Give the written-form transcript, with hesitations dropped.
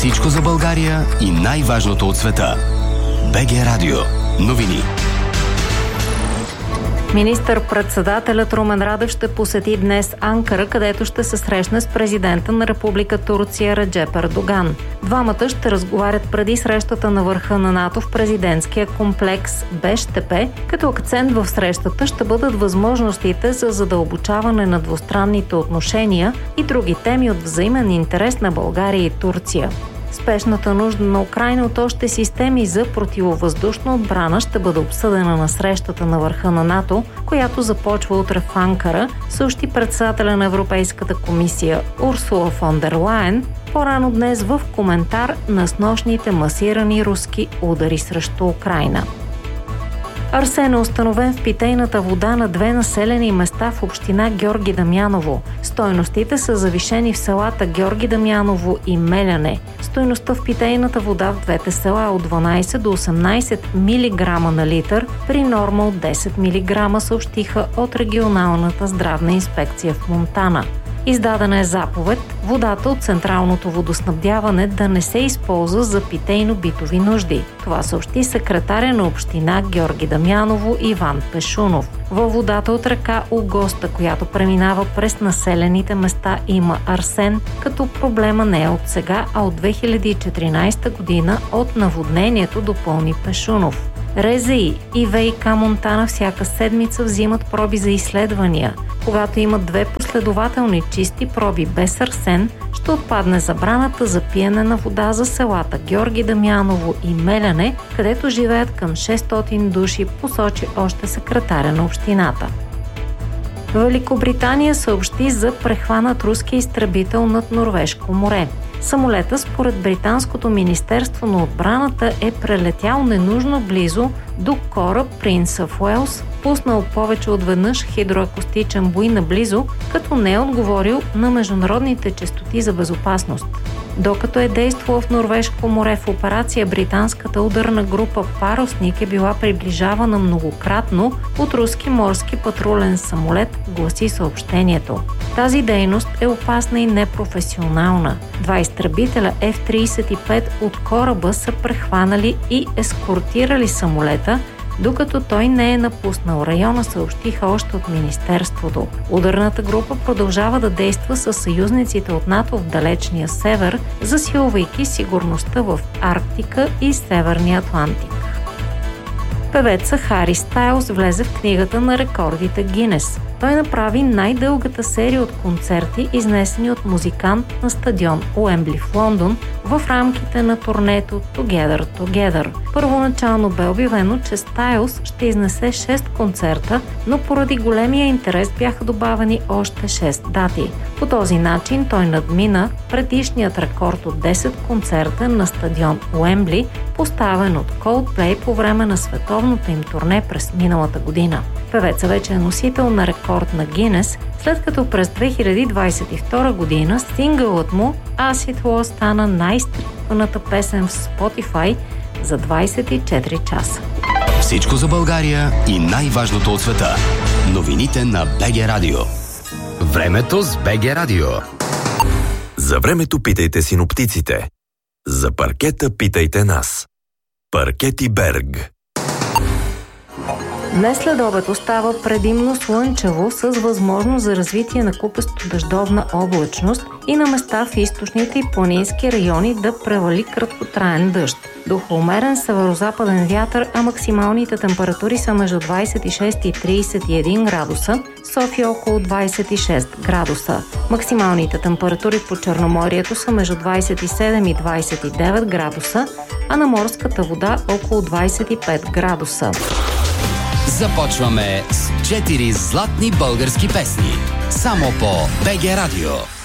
Всичко за България и най-важното от света. БГ Радио. Новини. Министър-председателят Румен Радев ще посети днес Анкара, където ще се срещне с президента на Република Турция Реджеп Ердоган. Двамата ще разговарят преди срещата на върха на НАТО в президентския комплекс Бештепе, като акцент в срещата ще бъдат възможностите за задълбочаване на двустранните отношения и други теми от взаимен интерес на България и Турция. Спешната нужда на Украйна от още системи за противовъздушна отбрана ще бъде обсъдена на срещата на върха на НАТО, която започва утре в Анкара, съобщи председателя на Европейската комисия Урсула фон дер Лайен по-рано днес в коментар на снощните масирани руски удари срещу Украйна. Арсен е установен в питейната вода на 2 населени места в община Георги Дамяново. Стойностите са завишени в селата Георги Дамяново и Меляне. Стойността в питейната вода в двете села е от 12 до 18 мг на литър, при норма от 10 мг, съобщиха от регионалната здравна инспекция в Монтана. Издадена е заповед водата от централното водоснабдяване да не се използва за питейно-битови нужди. Това съобщи секретаря на община Георги Дамяново Иван Пешунов. Във водата от река Огоста, която преминава през населените места, има арсен, като проблема не е от сега, а от 2014 година от наводнението, допълни Пешунов. РЗИ и ВИК Монтана всяка седмица взимат проби за изследвания. Когато имат 2 последователни чисти проби без арсен, ще отпадне забраната за пиене на вода за селата Георги Дамяново и Меляне, където живеят към 600 души, посочи още секретаря на общината. Великобритания съобщи за прехванат руски изтребител над Норвежко море. Самолета, според британското министерство на отбраната, е прелетял ненужно близо до кораб Принц оф Уелс, пуснал повече от веднъж хидроакустичен буй наблизо, като не е отговорил на международните честоти за безопасност. Докато е действала в Норвежко море в операция, британската ударна група Парусник е била приближавана многократно от руски морски патрулен самолет, гласи съобщението. Тази дейност е опасна и непрофесионална. 2 изтребителя F-35 от кораба са прехванали и ескортирали самолета, докато той не е напуснал района, съобщиха още от министерството. Ударната група продължава да действа със съюзниците от НАТО в далечния север, засилвайки сигурността в Арктика и Северния Атлантик. Певеца Хари Стайлс влезе в книгата на рекордите Гинес. Той направи най-дългата серия от концерти, изнесени от музикант на стадион Уембли в Лондон в рамките на турнето Together Together. Първоначално бе обявено, че Стайлс ще изнесе 6 концерта, но поради големия интерес бяха добавени още 6 дати. По този начин той надмина предишният рекорд от 10 концерта на стадион Уембли, поставен от Coldplay по време на световното им турне през миналата година. Певеца вече е носител на рекорд на Гинес, след като през 2022 година сингълът му Acid Wall стана най-стрипаната песен в Spotify за 24 часа. Всичко за България и най-важното от света. Новините на БГ Радио. Времето с БГ Радио. За времето питайте синоптиците. За паркета питайте нас. Паркети Берг. Днес след обед остава предимно слънчево с възможност за развитие на купесто дъждовна облачност и на места в източните и планински райони да превали краткотраен дъжд. Духа умерен северозападен вятър, а максималните температури са между 26 и 31 градуса, София около 26 градуса. Максималните температури по Черноморието са между 27 и 29 градуса, а на морската вода около 25 градуса. Започваме с 4 златни български песни. Само по БГ Радио.